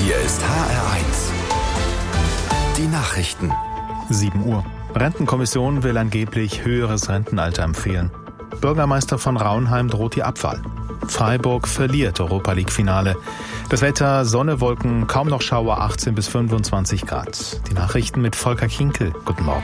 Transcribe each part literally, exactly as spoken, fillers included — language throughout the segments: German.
Hier ist H R eins. Die Nachrichten. sieben Uhr. Rentenkommission will angeblich höheres Rentenalter empfehlen. Bürgermeister von Raunheim droht die Abwahl. Freiburg verliert Europa-League-Finale. Das Wetter, Sonne, Wolken, kaum noch Schauer, achtzehn bis fünfundzwanzig Grad. Die Nachrichten mit Volker Kinkel. Guten Morgen.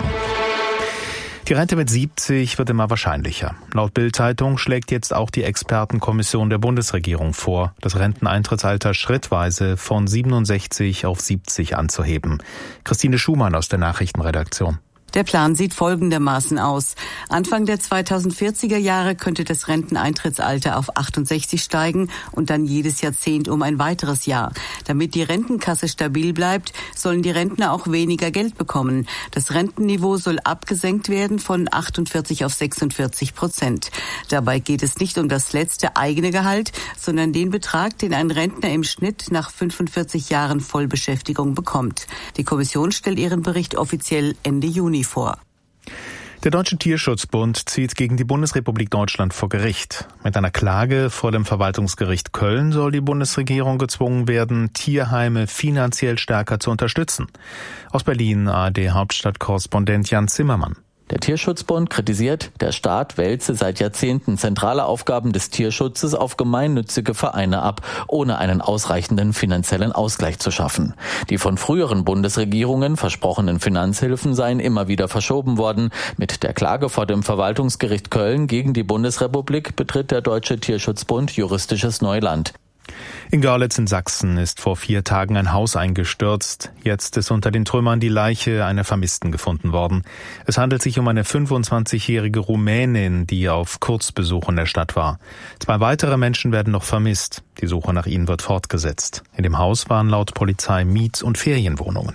Die Rente mit siebzig wird immer wahrscheinlicher. Laut Bild-Zeitung schlägt jetzt auch die Expertenkommission der Bundesregierung vor, das Renteneintrittsalter schrittweise von siebenundsechzig auf siebzig anzuheben. Christine Schumann aus der Nachrichtenredaktion. Der Plan sieht folgendermaßen aus. Anfang der zweitausendvierziger Jahre könnte das Renteneintrittsalter auf achtundsechzig steigen und dann jedes Jahrzehnt um ein weiteres Jahr. Damit die Rentenkasse stabil bleibt, sollen die Rentner auch weniger Geld bekommen. Das Rentenniveau soll abgesenkt werden von achtundvierzig auf sechsundvierzig Prozent. Dabei geht es nicht um das letzte eigene Gehalt, sondern den Betrag, den ein Rentner im Schnitt nach fünfundvierzig Jahren Vollbeschäftigung bekommt. Die Kommission stellt ihren Bericht offiziell Ende Juni vor. Der Deutsche Tierschutzbund zieht gegen die Bundesrepublik Deutschland vor Gericht. Mit einer Klage vor dem Verwaltungsgericht Köln soll die Bundesregierung gezwungen werden, Tierheime finanziell stärker zu unterstützen. Aus Berlin A R D-Hauptstadtkorrespondent Jan Zimmermann. Der Tierschutzbund kritisiert, der Staat wälze seit Jahrzehnten zentrale Aufgaben des Tierschutzes auf gemeinnützige Vereine ab, ohne einen ausreichenden finanziellen Ausgleich zu schaffen. Die von früheren Bundesregierungen versprochenen Finanzhilfen seien immer wieder verschoben worden. Mit der Klage vor dem Verwaltungsgericht Köln gegen die Bundesrepublik betritt der Deutsche Tierschutzbund juristisches Neuland. In Görlitz in Sachsen ist vor vier Tagen ein Haus eingestürzt. Jetzt ist unter den Trümmern die Leiche einer Vermissten gefunden worden. Es handelt sich um eine fünfundzwanzigjährige Rumänin, die auf Kurzbesuch in der Stadt war. Zwei weitere Menschen werden noch vermisst. Die Suche nach ihnen wird fortgesetzt. In dem Haus waren laut Polizei Miet- und Ferienwohnungen.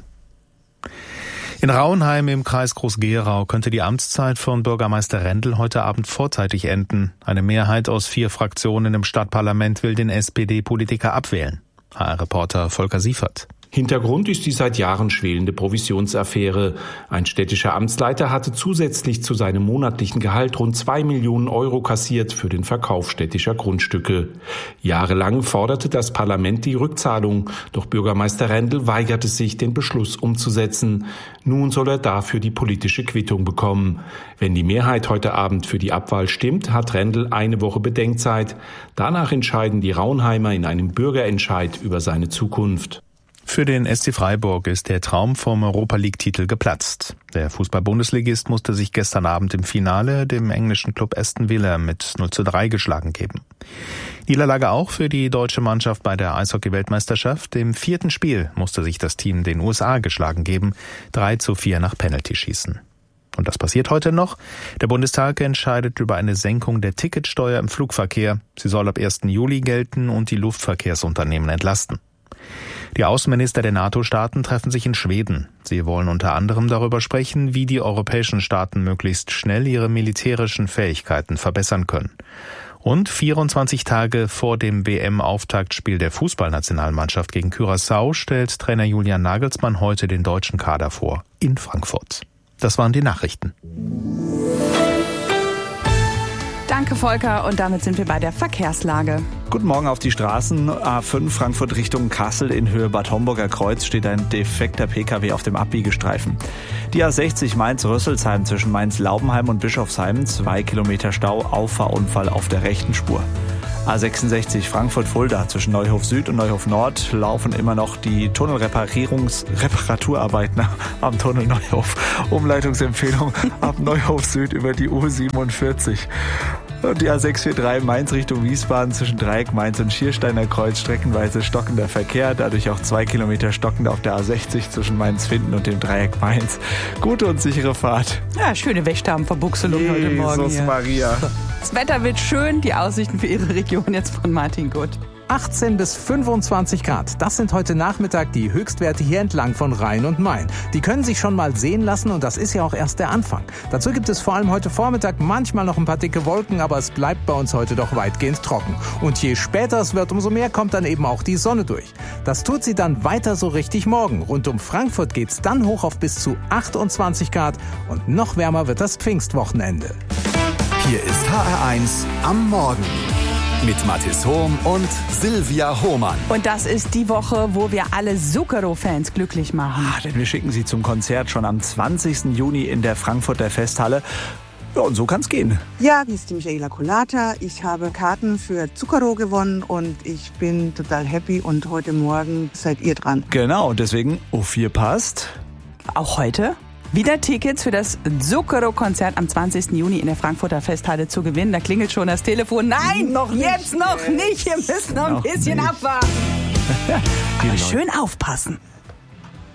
In Raunheim im Kreis Groß-Gerau könnte die Amtszeit von Bürgermeister Rendel heute Abend vorzeitig enden. Eine Mehrheit aus vier Fraktionen im Stadtparlament will den S P D-Politiker abwählen. H R-Reporter Volker Siefert. Hintergrund ist die seit Jahren schwelende Provisionsaffäre. Ein städtischer Amtsleiter hatte zusätzlich zu seinem monatlichen Gehalt rund zwei Millionen Euro kassiert für den Verkauf städtischer Grundstücke. Jahrelang forderte das Parlament die Rückzahlung, doch Bürgermeister Rendel weigerte sich, den Beschluss umzusetzen. Nun soll er dafür die politische Quittung bekommen. Wenn die Mehrheit heute Abend für die Abwahl stimmt, hat Rendel eine Woche Bedenkzeit. Danach entscheiden die Raunheimer in einem Bürgerentscheid über seine Zukunft. Für den S C Freiburg ist der Traum vom Europa-League-Titel geplatzt. Der Fußball-Bundesligist musste sich gestern Abend im Finale dem englischen Club Aston Villa mit null zu drei geschlagen geben. Niederlage auch für die deutsche Mannschaft bei der Eishockey-Weltmeisterschaft. Im vierten Spiel musste sich das Team den U S A geschlagen geben, drei zu vier nach Penaltyschießen. Und das passiert heute noch. Der Bundestag entscheidet über eine Senkung der Ticketsteuer im Flugverkehr. Sie soll ab ersten Juli gelten und die Luftverkehrsunternehmen entlasten. Die Außenminister der NATO-Staaten treffen sich in Schweden. Sie wollen unter anderem darüber sprechen, wie die europäischen Staaten möglichst schnell ihre militärischen Fähigkeiten verbessern können. Und vierundzwanzig Tage vor dem W M-Auftaktspiel der Fußballnationalmannschaft gegen Curaçao stellt Trainer Julian Nagelsmann heute den deutschen Kader vor in Frankfurt. Das waren die Nachrichten. Danke, Volker. Und damit sind wir bei der Verkehrslage. Guten Morgen auf die Straßen. A fünf Frankfurt Richtung Kassel in Höhe Bad Homburger Kreuz steht ein defekter P K W auf dem Abbiegestreifen. Die A sechzig Mainz-Rüsselsheim zwischen Mainz-Laubenheim und Bischofsheim, zwei Kilometer Stau, Auffahrunfall auf der rechten Spur. A sechsundsechzig Frankfurt-Fulda zwischen Neuhof Süd und Neuhof Nord laufen immer noch die Tunnelreparierungs Reparaturarbeiten am Tunnel Neuhof. Umleitungsempfehlung ab Neuhof Süd über die U siebenundvierzig. Und die A sechs vier drei Mainz Richtung Wiesbaden zwischen Dreieck Mainz und Schiersteiner Kreuz streckenweise stockender Verkehr, dadurch auch zwei Kilometer stockend auf der A sechzig zwischen Mainz-Finden und dem Dreieck Mainz. Gute und sichere Fahrt. Ja, schöne Wächterverbuchselung heute Morgen. Jesus Maria. Das Wetter wird schön, die Aussichten für Ihre Region jetzt von Martin Gutt. achtzehn bis fünfundzwanzig Grad. Das sind heute Nachmittag die Höchstwerte hier entlang von Rhein und Main. Die können sich schon mal sehen lassen und das ist ja auch erst der Anfang. Dazu gibt es vor allem heute Vormittag manchmal noch ein paar dicke Wolken, aber es bleibt bei uns heute doch weitgehend trocken. Und je später es wird, umso mehr kommt dann eben auch die Sonne durch. Das tut sie dann weiter so richtig morgen. Rund um Frankfurt geht's dann hoch auf bis zu achtundzwanzig Grad und noch wärmer wird das Pfingstwochenende. Hier ist H R eins am Morgen. Mit Mathis Hohm und Silvia Hohmann. Und das ist die Woche, wo wir alle Zucchero-Fans glücklich machen. Ah, denn wir schicken sie zum Konzert schon am zwanzigsten Juni in der Frankfurter Festhalle. Ja, und so kann's gehen. Ja, hier ist die Michaela Colata. Ich habe Karten für Zucchero gewonnen und ich bin total happy. Und heute Morgen seid ihr dran. Genau, und deswegen O vier passt. Auch heute wieder Tickets für das Zucchero-Konzert am zwanzigsten Juni in der Frankfurter Festhalle zu gewinnen. Da klingelt schon das Telefon. Nein, noch nicht. Jetzt noch nicht. Wir müssen noch ein noch bisschen nicht. abwarten. Die Aber Leute- schön aufpassen.